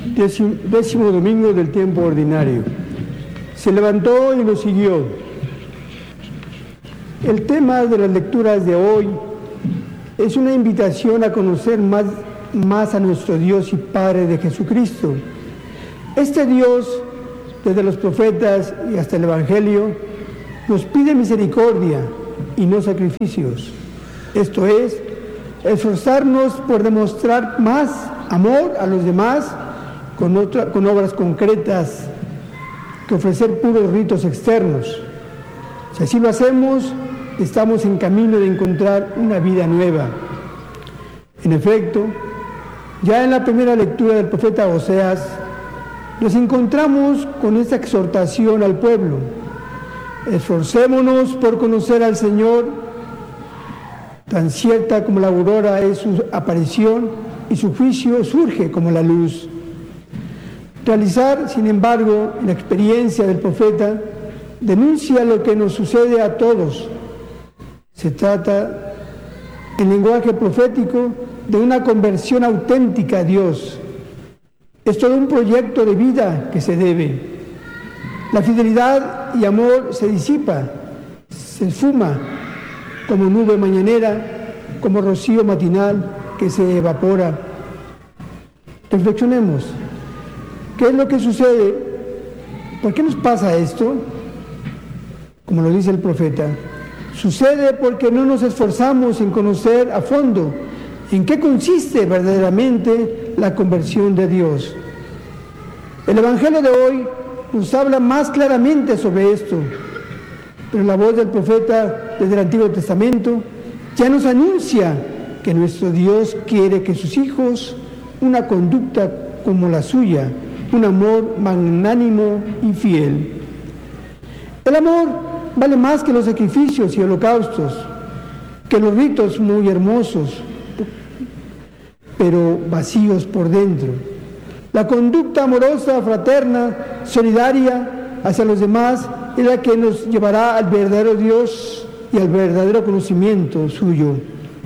Décimo domingo del tiempo ordinario. Se levantó y lo siguió. El tema de las lecturas de hoy es una invitación a conocer más a nuestro Dios y Padre de Jesucristo. Este Dios, desde los profetas y hasta el Evangelio, nos pide misericordia y no sacrificios. Esto es, esforzarnos por demostrar más amor a los demás con obras concretas que ofrecer puros ritos externos. Si así lo hacemos, estamos en camino de encontrar una vida nueva. En efecto, ya en la primera lectura del profeta Oseas, nos encontramos con esta exhortación al pueblo: esforcémonos por conocer al Señor, tan cierta como la aurora es su aparición y su juicio surge como la luz. Realizar, sin embargo, la experiencia del profeta denuncia lo que nos sucede a todos. Se trata, en lenguaje profético, de una conversión auténtica a Dios. Es todo un proyecto de vida que se debe. La fidelidad y amor se disipa, se esfuma como nube mañanera, como rocío matinal que se evapora. Reflexionemos. ¿Qué es lo que sucede? ¿Por qué nos pasa esto? Como lo dice el profeta, sucede porque no nos esforzamos en conocer a fondo en qué consiste verdaderamente la conversión de Dios. El Evangelio de hoy nos habla más claramente sobre esto, pero la voz del profeta desde el Antiguo Testamento ya nos anuncia que nuestro Dios quiere que sus hijos una conducta como la suya, un amor magnánimo y fiel. El amor vale más que los sacrificios y holocaustos, que los ritos muy hermosos, pero vacíos por dentro. La conducta amorosa, fraterna, solidaria hacia los demás es la que nos llevará al verdadero Dios y al verdadero conocimiento suyo.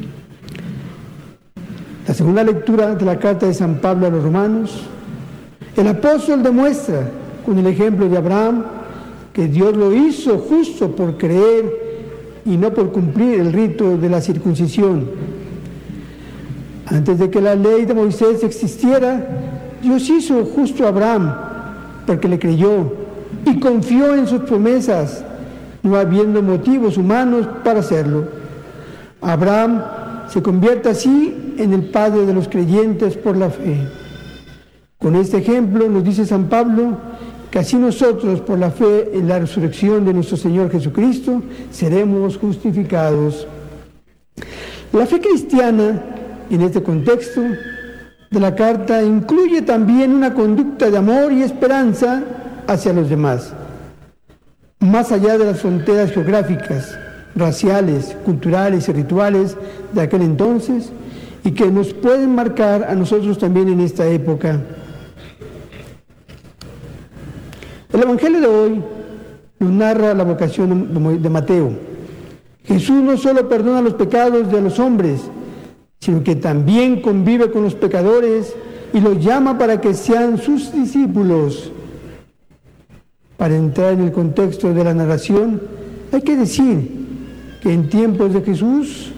La segunda lectura de la carta de San Pablo a los Romanos, el apóstol demuestra con el ejemplo de Abraham que Dios lo hizo justo por creer y no por cumplir el rito de la circuncisión. Antes de que la ley de Moisés existiera, Dios hizo justo a Abraham porque le creyó y confió en sus promesas, no habiendo motivos humanos para hacerlo. Abraham se convierte así en el padre de los creyentes por la fe. Con este ejemplo nos dice San Pablo que así nosotros, por la fe en la resurrección de nuestro Señor Jesucristo, seremos justificados. La fe cristiana, en este contexto de la carta, incluye también una conducta de amor y esperanza hacia los demás, más allá de las fronteras geográficas, raciales, culturales y rituales de aquel entonces, y que nos pueden marcar a nosotros también en esta época. El Evangelio de hoy nos narra la vocación de Mateo. Jesús no solo perdona los pecados de los hombres, sino que también convive con los pecadores y los llama para que sean sus discípulos. Para entrar en el contexto de la narración, hay que decir que en tiempos de Jesús,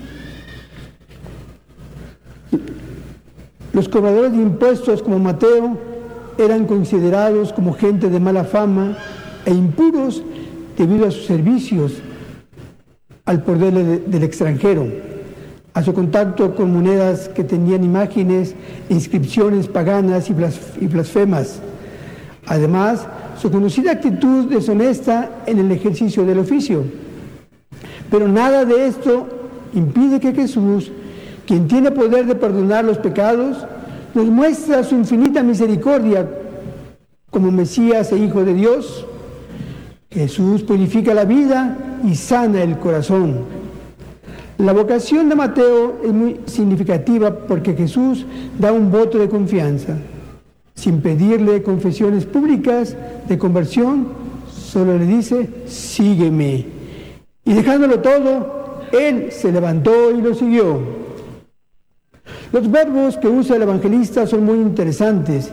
los cobradores de impuestos como Mateo eran considerados como gente de mala fama e impuros debido a sus servicios al poder del extranjero, a su contacto con monedas que tenían imágenes e inscripciones paganas y blasfemas. Además, su conocida actitud deshonesta en el ejercicio del oficio. Pero nada de esto impide que Jesús, quien tiene poder de perdonar los pecados, nos muestra su infinita misericordia como Mesías e Hijo de Dios. Jesús purifica la vida y sana el corazón. La vocación de Mateo es muy significativa porque Jesús da un voto de confianza. Sin pedirle confesiones públicas de conversión, solo le dice: sígueme. Y dejándolo todo, él se levantó y lo siguió. Los verbos que usa el evangelista son muy interesantes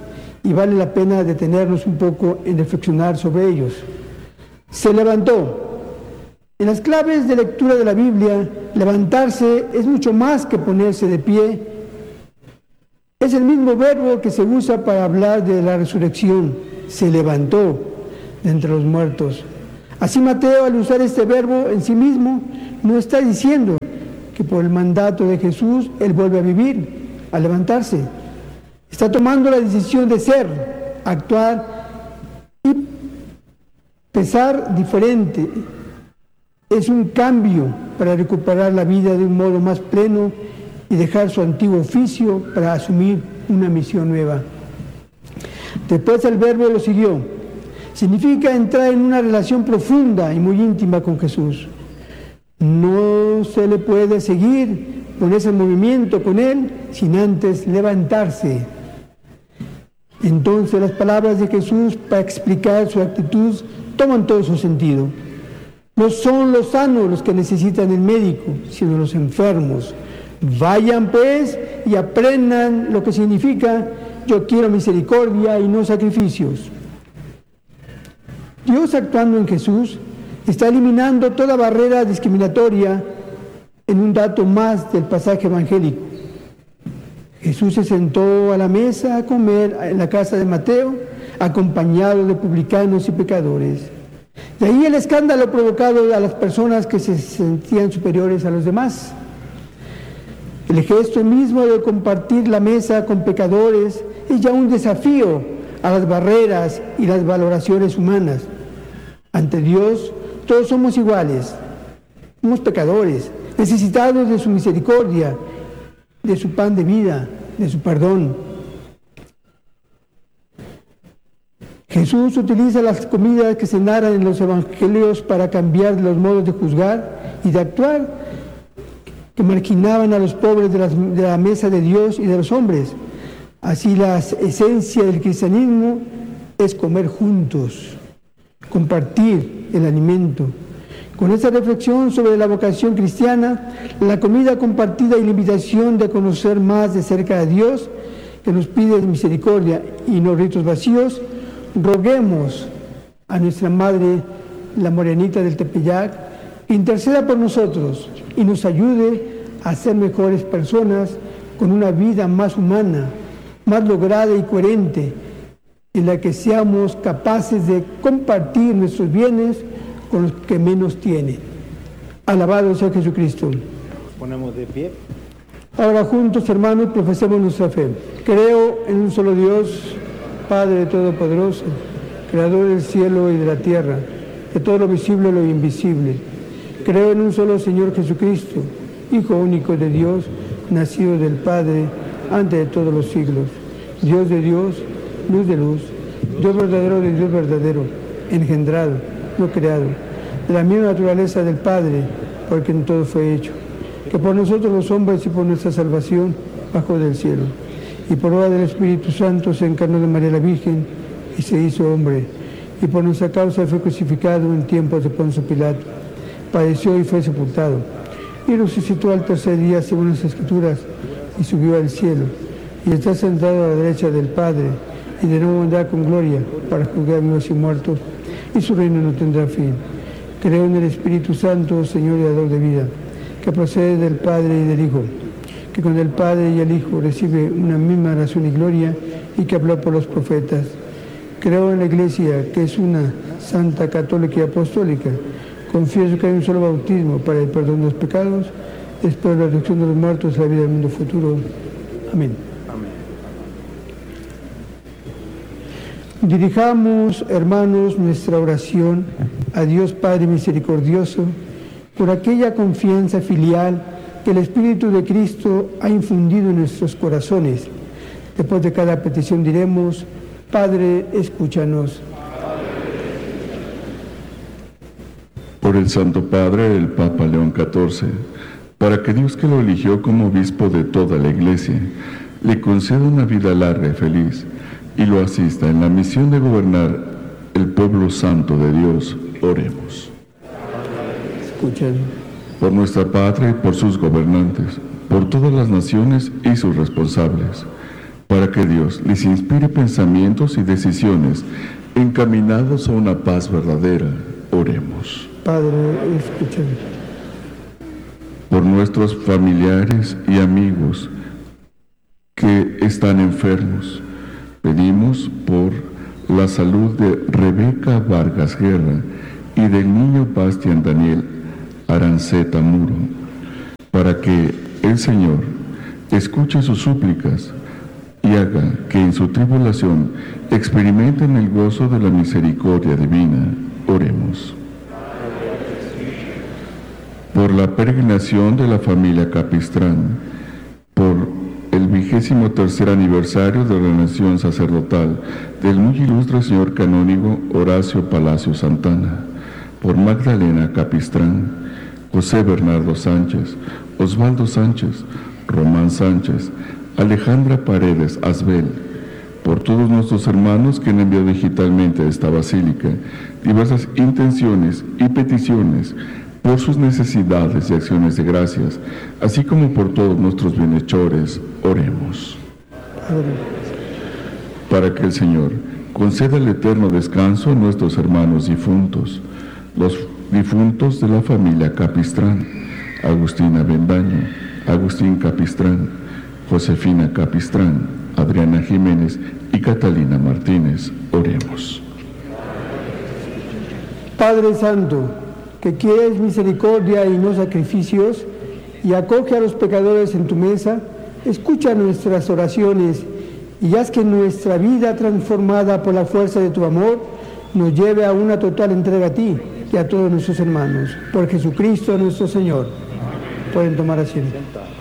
y vale la pena detenernos un poco en reflexionar sobre ellos. Se levantó. En las claves de lectura de la Biblia, levantarse es mucho más que ponerse de pie. Es el mismo verbo que se usa para hablar de la resurrección. Se levantó de entre los muertos. Así Mateo, al usar este verbo en sí mismo, no está diciendo que por el mandato de Jesús Él vuelve a vivir, a levantarse. Está tomando la decisión de ser, actuar y pensar diferente. Es un cambio para recuperar la vida de un modo más pleno y dejar su antiguo oficio para asumir una misión nueva. Después el verbo lo siguió. Significa entrar en una relación profunda y muy íntima con Jesús. No se le puede seguir, ponerse en movimiento con Él sin antes levantarse. Entonces las palabras de Jesús para explicar su actitud toman todo su sentido. No son los sanos los que necesitan el médico, sino los enfermos. Vayan pues y aprendan lo que significa: yo quiero misericordia y no sacrificios. Dios, actuando en Jesús, está eliminando toda barrera discriminatoria en un dato más del pasaje evangélico. Jesús se sentó a la mesa a comer en la casa de Mateo, acompañado de publicanos y pecadores. De ahí el escándalo provocado a las personas que se sentían superiores a los demás. El gesto mismo de compartir la mesa con pecadores es ya un desafío a las barreras y las valoraciones humanas. Ante Dios, todos somos iguales. Somos pecadores, necesitados de su misericordia, de su pan de vida, de su perdón. Jesús utiliza las comidas que se narran en los evangelios para cambiar los modos de juzgar y de actuar que marginaban a los pobres de la mesa de Dios y de los hombres. Así la esencia del cristianismo es comer juntos, compartir el alimento. Con esta reflexión sobre la vocación cristiana, la comida compartida y la invitación de conocer más de cerca a Dios, que nos pide misericordia y no ritos vacíos, roguemos a nuestra Madre, la Morenita del Tepeyac, que interceda por nosotros y nos ayude a ser mejores personas con una vida más humana, más lograda y coherente, en la que seamos capaces de compartir nuestros bienes con los que menos tienen. Alabado sea Jesucristo. Nos ponemos de pie. Ahora juntos, hermanos, profesemos nuestra fe. Creo en un solo Dios, Padre Todopoderoso, Creador del cielo y de la tierra, de todo lo visible y lo invisible. Creo en un solo Señor Jesucristo, Hijo único de Dios, nacido del Padre, antes de todos los siglos. Dios de Dios, luz de luz, Dios verdadero de Dios verdadero, engendrado, no creado, de la misma naturaleza del Padre, por quien todo fue hecho, que por nosotros los hombres y por nuestra salvación bajó del cielo, y por obra del Espíritu Santo se encarnó de María la Virgen y se hizo hombre, y por nuestra causa fue crucificado en tiempos de Poncio Pilato, padeció y fue sepultado, y resucitó al tercer día según las Escrituras, y subió al cielo, y está sentado a la derecha del Padre, y de nuevo vendrá con gloria para juzgar vivos y muertos, y su reino no tendrá fin. Creo en el Espíritu Santo, Señor y Dador de vida, que procede del Padre y del Hijo, que con el Padre y el Hijo recibe una misma razón y gloria, y que habló por los profetas. Creo en la Iglesia, que es una santa, católica y apostólica. Confieso que hay un solo bautismo para el perdón de los pecados, después de la resurrección de los muertos y la vida del mundo futuro. Amén. Dirijamos, hermanos, nuestra oración a Dios Padre misericordioso por aquella confianza filial que el Espíritu de Cristo ha infundido en nuestros corazones. Después de cada petición diremos: Padre, escúchanos. Por el Santo Padre, el Papa León XIV, para que Dios, que lo eligió como obispo de toda la Iglesia, le conceda una vida larga y feliz, y lo asista en la misión de gobernar el pueblo santo de Dios, oremos. Escuchen. Por nuestra patria y por sus gobernantes, por todas las naciones y sus responsables, para que Dios les inspire pensamientos y decisiones encaminados a una paz verdadera. Oremos. Padre, escúchame. Por nuestros familiares y amigos que están enfermos, pedimos por la salud de Rebeca Vargas Guerra y del niño Bastián Daniel Aranceta Muro, para que el Señor escuche sus súplicas y haga que en su tribulación experimenten el gozo de la misericordia divina. Oremos. Por la peregrinación de la familia Capistrán, por el 23º aniversario de la ordenación sacerdotal del muy ilustre señor canónigo Horacio Palacio Santana, por Magdalena Capistrán, José Bernardo Sánchez, Osvaldo Sánchez, Román Sánchez, Alejandra Paredes Asbel, por todos nuestros hermanos que han enviado digitalmente a esta basílica diversas intenciones y peticiones por sus necesidades y acciones de gracias, así como por todos nuestros bienhechores. Oremos. Para que el Señor conceda el eterno descanso a nuestros hermanos difuntos, los difuntos de la familia Capistrán, Agustina Bendaño, Agustín Capistrán, Josefina Capistrán, Adriana Jiménez y Catalina Martínez. Oremos. Padre Santo, que quieres misericordia y no sacrificios, y acoge a los pecadores en tu mesa, escucha nuestras oraciones y haz que nuestra vida transformada por la fuerza de tu amor nos lleve a una total entrega a ti y a todos nuestros hermanos. Por Jesucristo nuestro Señor. Pueden tomar asiento.